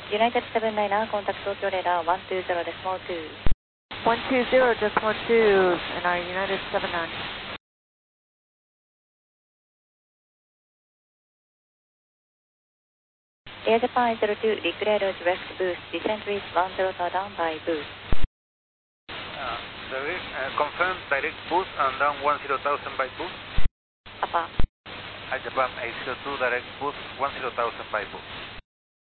United 799, contact Tokyo radar 120 decimal 2. 120 decimal 2, and our United 79. Air Japan 02, declare direct boost, descent reach 10 down by boost. Confirm direct boost and down 10,000 by boost. Upper. Japan 802, direct boost 10,000 by boost.